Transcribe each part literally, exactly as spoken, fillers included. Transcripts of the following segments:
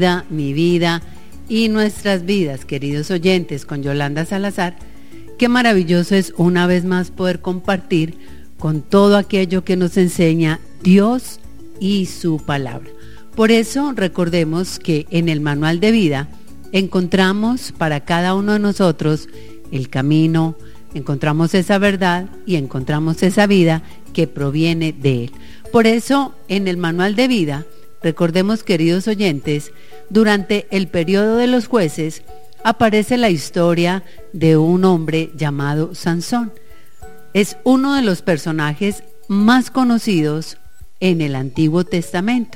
Mi vida y nuestras vidas, queridos oyentes, con Yolanda Salazar. Qué maravilloso es una vez más poder compartir con todo aquello que nos enseña Dios y su palabra. Por eso recordemos que en el manual de vida encontramos para cada uno de nosotros el camino, encontramos esa verdad y encontramos esa vida que proviene de Él. Por eso en el manual de vida, recordemos, queridos oyentes, durante el periodo de los jueces aparece la historia de un hombre llamado Sansón. Es uno de los personajes más conocidos en el Antiguo Testamento.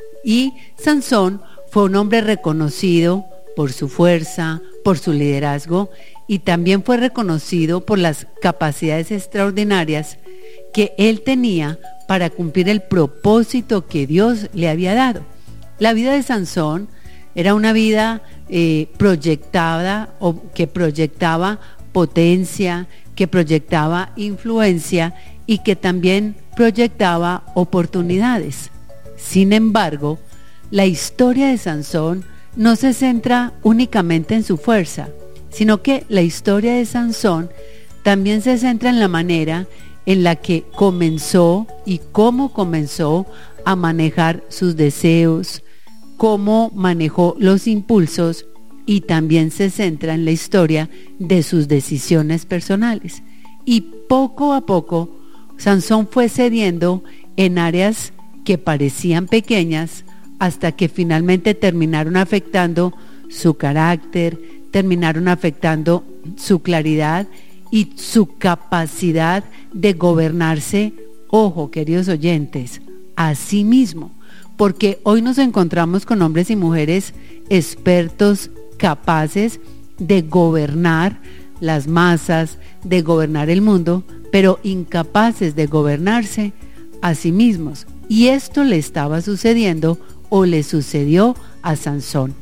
Y Sansón fue un hombre reconocido por su fuerza, por su liderazgo, y también fue reconocido por las capacidades extraordinarias que él tenía para cumplir el propósito que Dios le había dado. La vida de Sansón era una vida eh, proyectada o que proyectaba potencia, que proyectaba influencia y que también proyectaba oportunidades. Sin embargo, la historia de Sansón no se centra únicamente en su fuerza, sino que la historia de Sansón también se centra en la manera en la que comenzó y cómo comenzó a manejar sus deseos, cómo manejó los impulsos, y también se centra en la historia de sus decisiones personales. Y poco a poco, Sansón fue cediendo en áreas que parecían pequeñas hasta que finalmente terminaron afectando su carácter, terminaron afectando su claridad y su capacidad de gobernarse, ojo, queridos oyentes, a sí mismo. Porque hoy nos encontramos con hombres y mujeres expertos, capaces de gobernar las masas, de gobernar el mundo, pero incapaces de gobernarse a sí mismos. Y esto le estaba sucediendo o le sucedió a Sansón.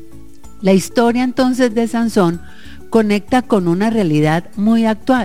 La historia entonces de Sansón conecta con una realidad muy actual.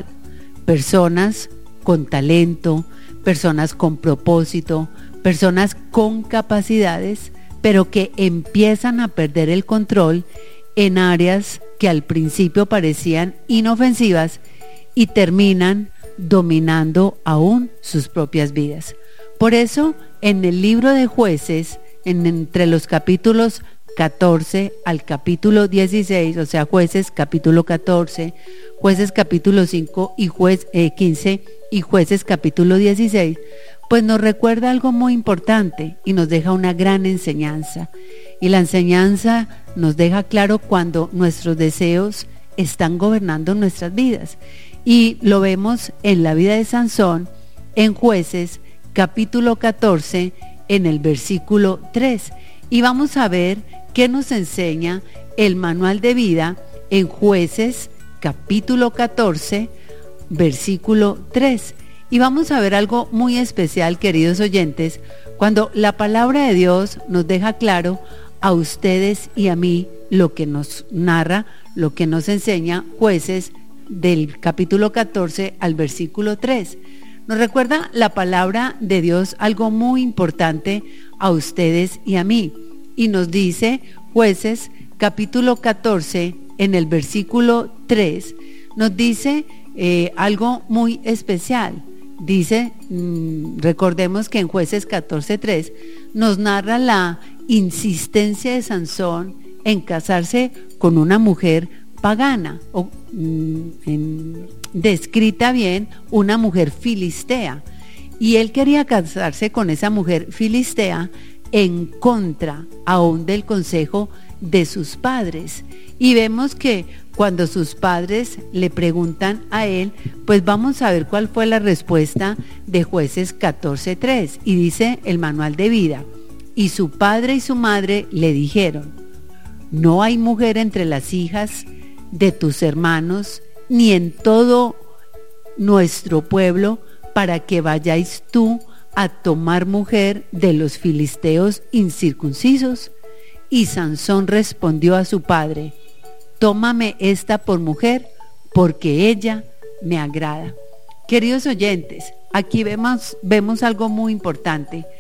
Personas con talento, personas con propósito, personas con capacidades, pero que empiezan a perder el control en áreas que al principio parecían inofensivas y terminan dominando aún sus propias vidas. Por eso, en el libro de Jueces, en, entre los capítulos catorce al capítulo dieciséis, o sea, Jueces capítulo catorce, Jueces capítulo cinco y juez, eh, quince y Jueces capítulo dieciséis, pues nos recuerda algo muy importante y nos deja una gran enseñanza. Y la enseñanza nos deja claro cuando nuestros deseos están gobernando nuestras vidas. Y lo vemos en la vida de Sansón, en Jueces capítulo catorce, en el versículo tres. Y vamos a ver qué nos enseña el manual de vida en Jueces capítulo catorce, versículo tres. Y vamos a ver algo muy especial, queridos oyentes, cuando la palabra de Dios nos deja claro a ustedes y a mí lo que nos narra, lo que nos enseña Jueces del capítulo catorce al versículo tres. Nos recuerda la palabra de Dios algo muy importante a ustedes y a mí. Y nos dice Jueces capítulo catorce en el versículo tres, nos dice eh, algo muy especial. Dice, mmm, recordemos que en Jueces catorce tres nos narra la insistencia de Sansón en casarse con una mujer pagana, o mmm, en, descrita bien, una mujer filistea. Y él quería casarse con esa mujer filistea en contra aún del consejo de sus padres. Y vemos que cuando sus padres le preguntan a él, pues vamos a ver cuál fue la respuesta de Jueces catorce tres. Y dice el manual de vida: y su padre y su madre le dijeron: no hay mujer entre las hijas de tus hermanos, ni en todo nuestro pueblo, para que vayáis tú a tomar mujer de los filisteos incircuncisos. Y Sansón respondió a su padre: tómame esta por mujer, porque ella me agrada. Queridos oyentes, aquí vemos, vemos algo muy importante.